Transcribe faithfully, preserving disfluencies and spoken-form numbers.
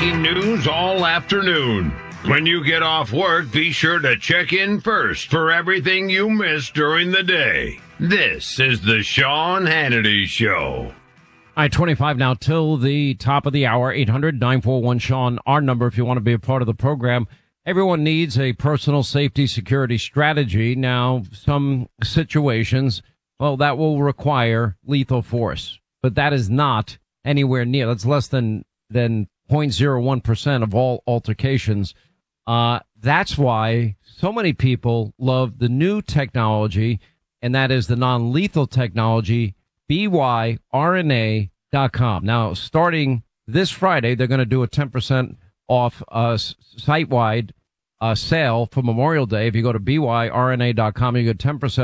breaking news all afternoon. When you get off work, be sure to check in first for everything you missed during the day. This is the Sean Hannity Show. All right, twenty-five now till the top of the hour. eight hundred nine four one Sean, our number if you want to be a part of the program. Everyone needs a personal safety security strategy. Now, some situations, well, that will require lethal force, but that is not anywhere near. That's less than than zero point zero one percent of all altercations. Uh, that's why so many people love the new technology, and that is the non-lethal technology, B Y R N A dot com. Now, starting this Friday, they're going to do a ten percent off uh, site-wide uh, sale for Memorial Day. If you go to B Y R N A dot com, you get ten percent